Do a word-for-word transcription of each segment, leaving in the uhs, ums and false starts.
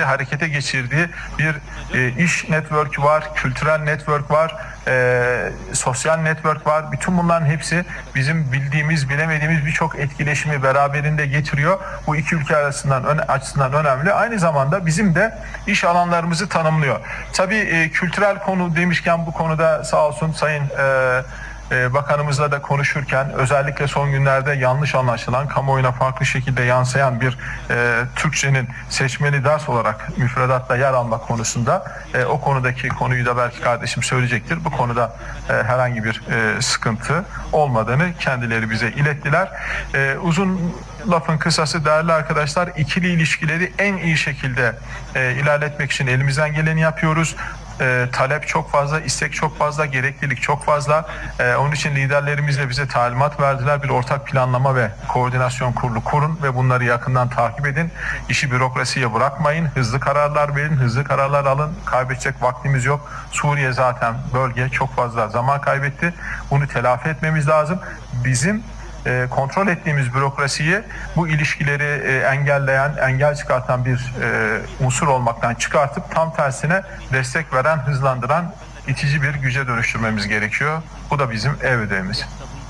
ilişkileri harekete geçirdiği bir e, iş network'ü var, kültürel network var, e, sosyal network var. Bütün bunların hepsi bizim bildiğimiz, bilemediğimiz birçok etkileşimi beraberinde getiriyor. Bu iki ülke arasından ön, açısından önemli. Aynı zamanda bizim de iş alanlarımızı tanımlıyor. Tabii e, kültürel konu demişken bu konuda sağ olsun Sayın e, e, Bakanımızla da konuşurken özellikle son günlerde yanlış anlaşılan, kamuoyuna farklı şekilde yansıyan bir e, Türkçenin seçmeli ders olarak müfredatta yer almak konusunda e, o konudaki konuyu da belki kardeşim söyleyecektir. Bu konuda e, herhangi bir e, sıkıntı olmadığını kendileri bize ilettiler. E, uzun lafın kısası değerli arkadaşlar, ikili ilişkileri en iyi şekilde e, ilerletmek için elimizden geleni yapıyoruz. E, talep çok fazla, istek çok fazla, gereklilik çok fazla. E, onun için liderlerimizle bize talimat verdiler. Bir ortak planlama ve koordinasyon kurulu kurun ve bunları yakından takip edin. İşi bürokrasiye bırakmayın. Hızlı kararlar verin, hızlı kararlar alın. Kaybedecek vaktimiz yok. Suriye zaten bölge çok fazla zaman kaybetti. Bunu telafi etmemiz lazım. Bizim E, kontrol ettiğimiz bürokrasiyi bu ilişkileri e, engelleyen, engel çıkartan bir e, unsur olmaktan çıkartıp tam tersine destek veren, hızlandıran, itici bir güce dönüştürmemiz gerekiyor. Bu da bizim ev ödevimiz.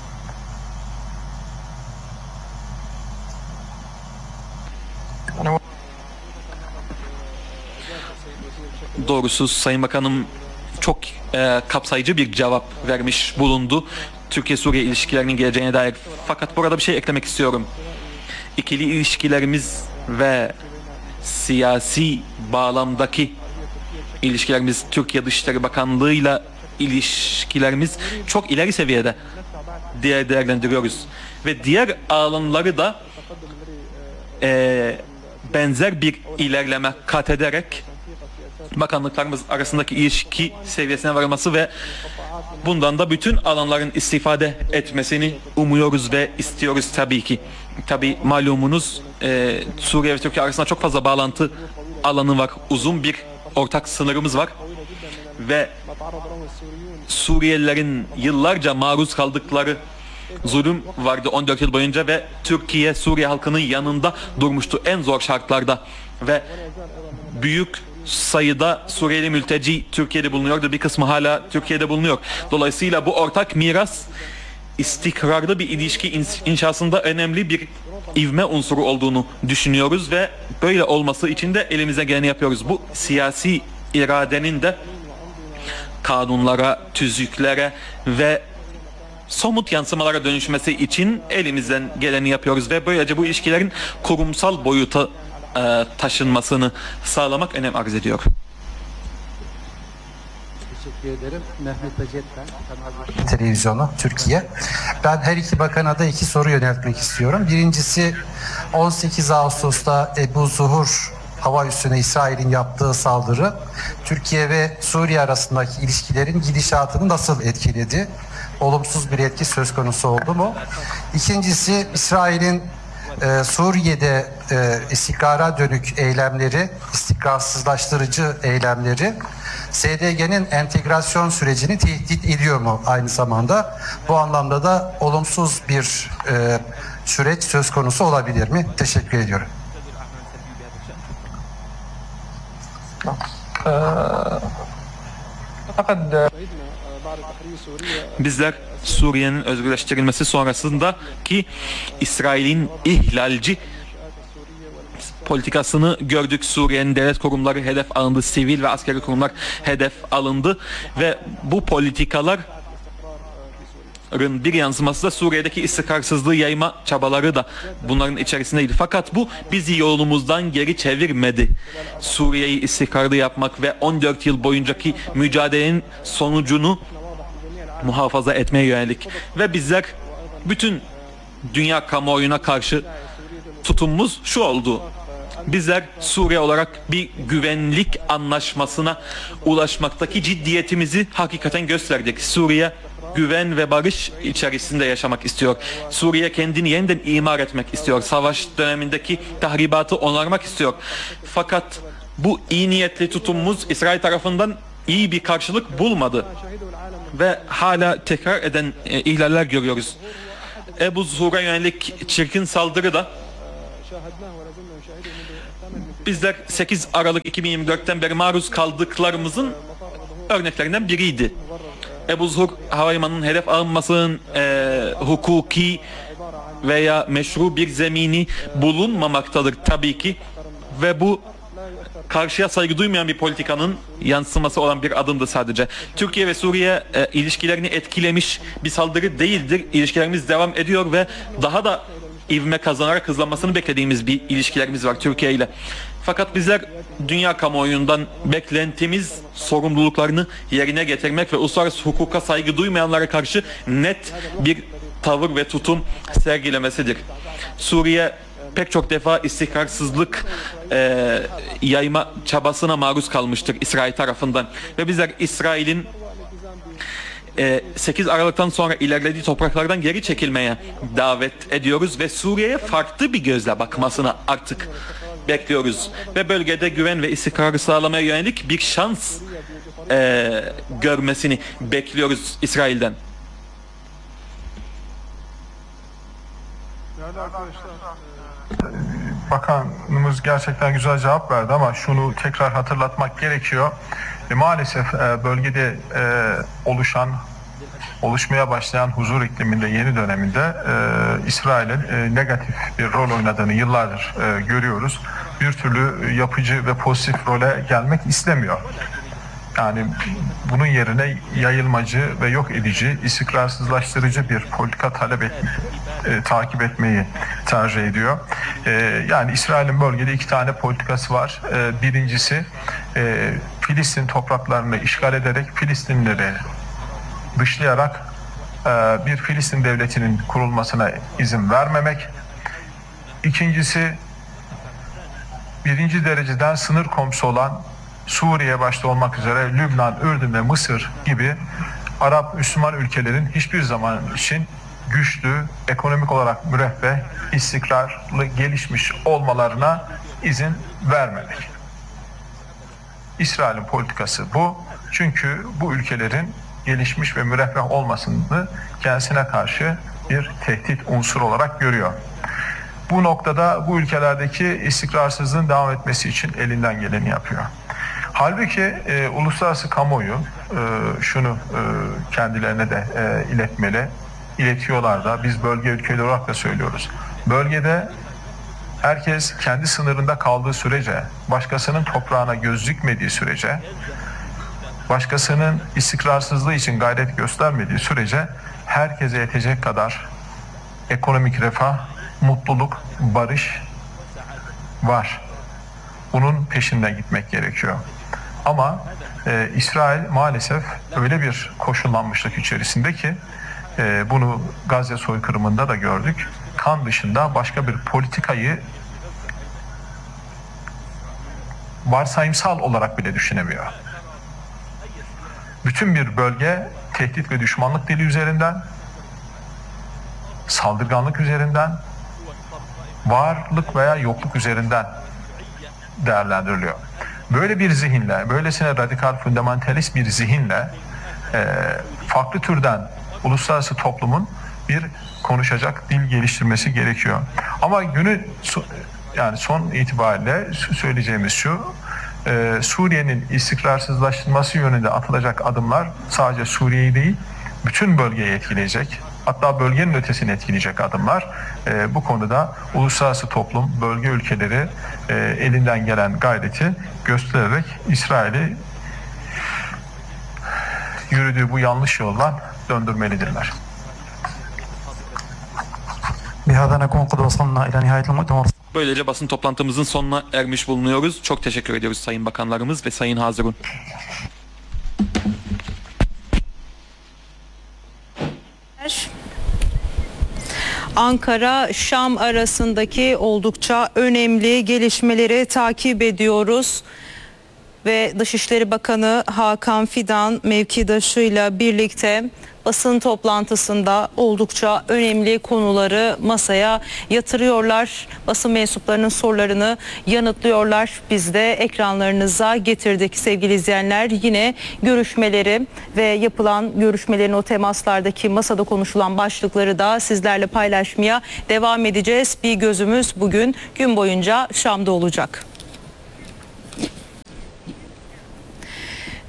Doğrusu Sayın Bakanım çok e, kapsayıcı bir cevap vermiş bulundu Türkiye-Suriye ilişkilerinin geleceğine dair. Fakat burada bir şey eklemek istiyorum. İkili ilişkilerimiz ve siyasi bağlamdaki ilişkilerimiz, Türkiye Dışişleri Bakanlığı'yla ilişkilerimiz çok ileri seviyede diye değerlendiriyoruz. Ve diğer alanları da e, benzer bir ilerleme kat ederek bakanlıklarımız arasındaki ilişki seviyesine varılması ve bundan da bütün alanların istifade etmesini umuyoruz ve istiyoruz tabii ki. Tabii malumunuz e, Suriye ve Türkiye arasında çok fazla bağlantı alanı var. Uzun bir ortak sınırımız var. Ve Suriyelilerin yıllarca maruz kaldıkları zulüm vardı on dört yıl boyunca ve Türkiye Suriye halkının yanında durmuştu en zor şartlarda ve büyük sayıda Suriyeli mülteci Türkiye'de bulunuyordu. Bir kısmı hala Türkiye'de bulunuyor. Dolayısıyla bu ortak miras istikrarlı bir ilişki inşasında önemli bir ivme unsuru olduğunu düşünüyoruz ve böyle olması için de elimize geleni yapıyoruz. Bu siyasi iradenin de kanunlara, tüzüklere ve somut yansımalara dönüşmesi için elimizden geleni yapıyoruz ve böylece bu ilişkilerin kurumsal boyuta e, taşınmasını sağlamak önem arz ediyor. Teşekkür ederim. Mehmet Acet ben. Kanal Televizyonu Türkiye. Ben her iki bakana da iki soru yöneltmek istiyorum. Birincisi on sekiz Ağustos'ta Ebu Zuhur hava üssüne İsrail'in yaptığı saldırı Türkiye ve Suriye arasındaki ilişkilerin gidişatını nasıl etkiledi? Olumsuz bir etki söz konusu oldu mu? İkincisi İsrail'in e, Suriye'de e, istikrara dönük eylemleri, istikrarsızlaştırıcı eylemleri S D G'nin entegrasyon sürecini tehdit ediyor mu aynı zamanda? Bu anlamda da olumsuz bir e, süreç söz konusu olabilir mi? Teşekkür ediyorum. Bizler Suriye'nin özgürleştirilmesi sonrasındaki İsrail'in ihlalci politikasını gördük. Suriye'nin devlet kurumları hedef alındı, sivil ve askeri kurumlar hedef alındı ve bu politikaların bir yansıması da Suriye'deki istikrarsızlığı yayma çabaları da bunların içerisindeydi. Fakat bu bizi yolumuzdan geri çevirmedi. Suriye'yi istikrarlı yapmak ve on dört yıl boyuncaki mücadelenin sonucunu muhafaza etmeye yönelik ve bizler bütün dünya kamuoyuna karşı tutumumuz şu oldu. Bizler Suriye olarak bir güvenlik anlaşmasına ulaşmaktaki ciddiyetimizi hakikaten gösterdik. Suriye güven ve barış içerisinde yaşamak istiyor. Suriye kendini yeniden imar etmek istiyor. Savaş dönemindeki tahribatı onarmak istiyor. Fakat bu iyi niyetli tutumumuz İsrail tarafından iyi bir karşılık bulmadı. Ve hala tekrar eden e, ihlaller görüyoruz. Ebu Zuhur'a yönelik çirkin saldırı da bizler sekiz Aralık iki bin yirmi dörtten beri maruz kaldıklarımızın örneklerinden biriydi. Ebu Zuhur Havalimanı'nın hedef alınmasının e, hukuki veya meşru bir zemini bulunmamaktadır tabii ki ve bu karşıya saygı duymayan bir politikanın yansıması olan bir adımdı sadece. Türkiye ve Suriye e, ilişkilerini etkilemiş bir saldırı değildir. İlişkilerimiz devam ediyor ve daha da ivme kazanarak hızlanmasını beklediğimiz bir ilişkilerimiz var Türkiye ile. Fakat bizler dünya kamuoyundan beklentimiz sorumluluklarını yerine getirmek ve uluslararası hukuka saygı duymayanlara karşı net bir tavır ve tutum sergilemesidir. Suriye pek çok defa istikrarsızlık e, yayma çabasına maruz kalmıştır İsrail tarafından ve bizler İsrail'in sekiz Aralık'tan sonra ilerlediği topraklardan geri çekilmeye davet ediyoruz ve Suriye'ye farklı bir gözle bakmasını artık bekliyoruz ve bölgede güven ve istikrarı sağlamaya yönelik bir şans e, görmesini bekliyoruz İsrail'den. Bakanımız gerçekten güzel cevap verdi ama şunu tekrar hatırlatmak gerekiyor. E, maalesef e, bölgede e, oluşan, oluşmaya başlayan huzur ikliminde yeni döneminde e, İsrail'in e, negatif bir rol oynadığını yıllardır e, görüyoruz. Bir türlü yapıcı ve pozitif role gelmek istemiyor. Yani bunun yerine yayılmacı ve yok edici, istikrarsızlaştırıcı bir politika talep et, e, takip etmeyi tercih ediyor. E, yani İsrail'in bölgede iki tane politikası var. E, birincisi e, Filistin topraklarını işgal ederek Filistinlileri dışlayarak e, bir Filistin devletinin kurulmasına izin vermemek. İkincisi birinci dereceden sınır komşusu olan Suriye başta olmak üzere Lübnan, Ürdün ve Mısır gibi Arap Müslüman ülkelerin hiçbir zaman için güçlü, ekonomik olarak müreffeh, istikrarlı, gelişmiş olmalarına izin vermemek. İsrail'in politikası bu. Çünkü bu ülkelerin gelişmiş ve müreffeh olmasını kendisine karşı bir tehdit unsuru olarak görüyor. Bu noktada bu ülkelerdeki istikrarsızlığın devam etmesi için elinden geleni yapıyor. Halbuki e, uluslararası kamuoyu e, şunu e, kendilerine de e, iletmeli, iletiyorlar da biz bölge ülkeleri olarak da söylüyoruz. Bölgede herkes kendi sınırında kaldığı sürece, başkasının toprağına göz dikmediği sürece, başkasının istikrarsızlığı için gayret göstermediği sürece herkese yetecek kadar ekonomik refah, mutluluk, barış var. Bunun peşinden gitmek gerekiyor. Ama e, İsrail maalesef öyle bir koşullanmışlık içerisinde ki e, bunu Gazze soykırımında da gördük. Kan dışında başka bir politikayı varsayımsal olarak bile düşünemiyor. Bütün bir bölge tehdit ve düşmanlık dili üzerinden, saldırganlık üzerinden, varlık veya yokluk üzerinden değerlendiriliyor. Böyle bir zihinle, böylesine radikal, fundamentalist bir zihinle e, farklı türden uluslararası toplumun bir konuşacak dil geliştirmesi gerekiyor. Ama günün yani son itibariyle söyleyeceğimiz şu, e, Suriye'nin istikrarsızlaştırması yönünde atılacak adımlar sadece Suriye'yi değil, bütün bölgeyi etkileyecek. Hatta bölgenin ötesini etkileyecek adımlar. E, bu konuda uluslararası toplum, bölge ülkeleri e, elinden gelen gayreti göstererek İsrail'i yürüdüğü bu yanlış yoldan döndürmelidirler. Böylece basın toplantımızın sonuna ermiş bulunuyoruz. Çok teşekkür ediyoruz Sayın Bakanlarımız ve Sayın Hazırun. Ankara-Şam arasındaki oldukça önemli gelişmeleri takip ediyoruz. Ve Dışişleri Bakanı Hakan Fidan mevkidaşıyla birlikte basın toplantısında oldukça önemli konuları masaya yatırıyorlar. Basın mensuplarının sorularını yanıtlıyorlar. Biz de ekranlarınıza getirdik sevgili izleyenler. Yine görüşmeleri ve yapılan görüşmelerin o temaslardaki masada konuşulan başlıkları da sizlerle paylaşmaya devam edeceğiz. Bir gözümüz bugün gün boyunca Şam'da olacak.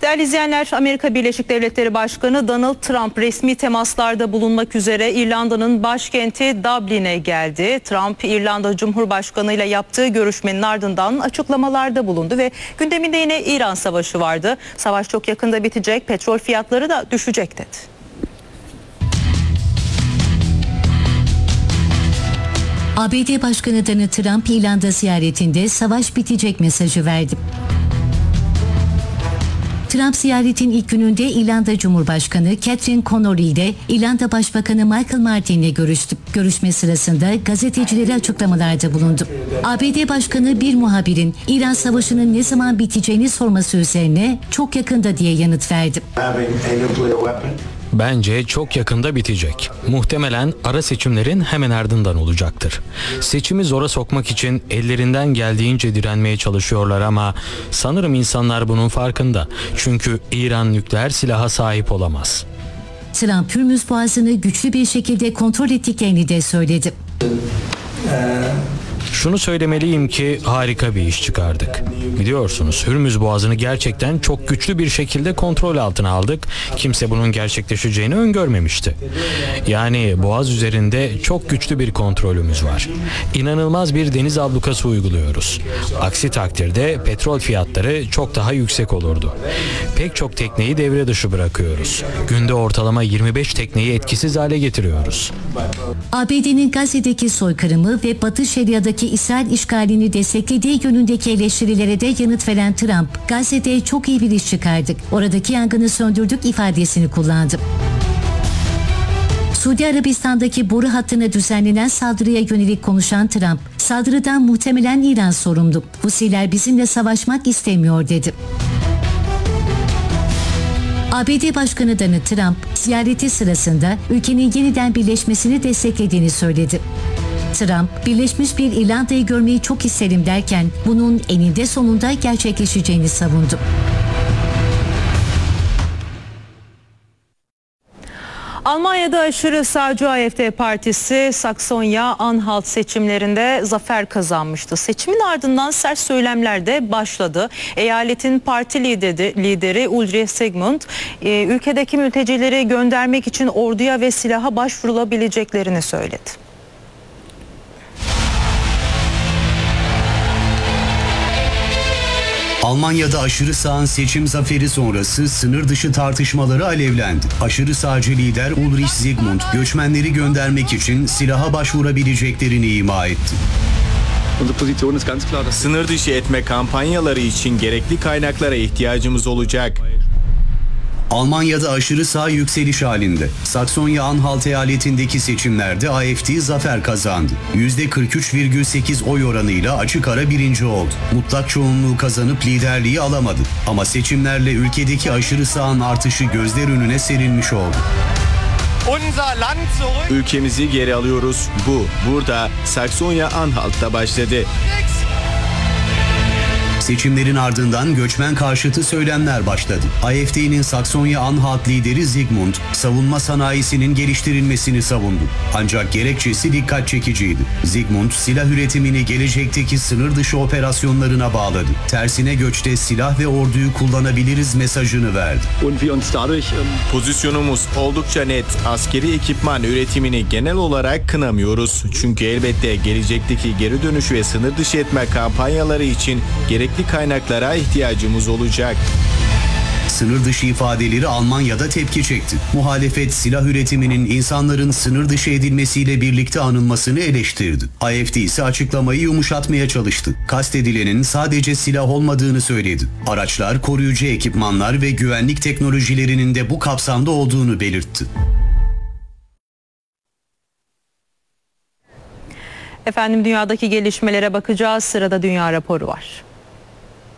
Değerli izleyenler, Amerika Birleşik Devletleri Başkanı Donald Trump resmi temaslarda bulunmak üzere İrlanda'nın başkenti Dublin'e geldi. Trump, İrlanda Cumhurbaşkanı ile yaptığı görüşmenin ardından açıklamalarda bulundu ve gündeminde yine İran Savaşı vardı. Savaş çok yakında bitecek, petrol fiyatları da düşecek dedi. A B D Başkanı Donald Trump İrlanda ziyaretinde savaş bitecek mesajı verdi. Trump ziyaretin ilk gününde İrlanda Cumhurbaşkanı Catherine Connolly ile İrlanda Başbakanı Michael Martin ile görüştü. Görüşme sırasında gazetecilere açıklamalarda bulundu. A B D Başkanı bir muhabirin İran Savaşı'nın ne zaman biteceğini sorması üzerine çok yakında diye yanıt verdi. Bence çok yakında bitecek. Muhtemelen ara seçimlerin hemen ardından olacaktır. Seçimi zora sokmak için ellerinden geldiğince direnmeye çalışıyorlar ama sanırım insanlar bunun farkında. Çünkü İran nükleer silaha sahip olamaz. Trump, Hürmüz Boğazı'nı güçlü bir şekilde kontrol ettiklerini de söyledi. Şunu söylemeliyim ki harika bir iş çıkardık. Biliyorsunuz Hürmüz Boğazı'nı gerçekten çok güçlü bir şekilde kontrol altına aldık. Kimse bunun gerçekleşeceğini öngörmemişti. Yani Boğaz üzerinde çok güçlü bir kontrolümüz var. İnanılmaz bir deniz ablukası uyguluyoruz. Aksi takdirde petrol fiyatları çok daha yüksek olurdu. Pek çok tekneyi devre dışı bırakıyoruz. Günde ortalama yirmi beş tekneyi etkisiz hale getiriyoruz. A B D'nin Gazze'deki soykırımı ve Batı Şeria'daki İsrail işgalini desteklediği yönündeki eleştirilere de yanıt veren Trump, Gazze'de çok iyi bir iş çıkardık, oradaki yangını söndürdük ifadesini kullandı. Suudi Arabistan'daki boru hattına düzenlenen saldırıya yönelik konuşan Trump, saldırıdan muhtemelen İran sorumlu. Husiler bizimle savaşmak istemiyor dedi. A B D Başkanı Donald Trump, ziyareti sırasında ülkenin yeniden birleşmesini desteklediğini söyledi. Trump, Birleşmiş bir İrlanda'yı görmeyi çok isterim derken bunun eninde sonunda gerçekleşeceğini savundu. Almanya'da aşırı sağcı A F D partisi Saksonya-Anhalt seçimlerinde zafer kazanmıştı. Seçimin ardından sert söylemler de başladı. Eyaletin parti lideri, lideri Ulrich Zygmunt, e, ülkedeki mültecileri göndermek için orduya ve silaha başvurulabileceklerini söyledi. Almanya'da aşırı sağın seçim zaferi sonrası sınır dışı tartışmaları alevlendi. Aşırı sağcı lider Ulrich Zygmunt, göçmenleri göndermek için silaha başvurabileceklerini ima etti. Sınır dışı etme kampanyaları için gerekli kaynaklara ihtiyacımız olacak. Almanya'da aşırı sağ yükseliş halinde. Saksonya-Anhalt eyaletindeki seçimlerde A F D zafer kazandı. yüzde kırk üç virgül sekiz oy oranıyla açık ara birinci oldu. Mutlak çoğunluğu kazanıp liderliği alamadı. Ama seçimlerle ülkedeki aşırı sağın artışı gözler önüne serilmiş oldu. Ülkemizi geri alıyoruz. Bu, burada Saksonya-Anhalt'ta başladı. Seçimlerin ardından göçmen karşıtı söylemler başladı. A F D'nin Saksonya-Anhalt lideri Zygmunt, savunma sanayisinin geliştirilmesini savundu. Ancak gerekçesi dikkat çekiciydi. Zygmunt, silah üretimini gelecekteki sınır dışı operasyonlarına bağladı. Tersine göçte silah ve orduyu kullanabiliriz mesajını verdi. Pozisyonumuz oldukça net. Askeri ekipman üretimini genel olarak kınamıyoruz. Çünkü elbette gelecekteki geri dönüş ve sınır dışı etme kampanyaları için gerekli kaynaklara ihtiyacımız olacak. Sınır dışı ifadeleri Almanya'da tepki çekti. Muhalefet silah üretiminin insanların sınır dışı edilmesiyle birlikte anılmasını eleştirdi. A F D ise açıklamayı yumuşatmaya çalıştı. Kastedilenin sadece silah olmadığını söyledi. Araçlar, koruyucu ekipmanlar ve güvenlik teknolojilerinin de bu kapsamda olduğunu belirtti. Efendim, dünyadaki gelişmelere bakacağız. Sırada dünya raporu var.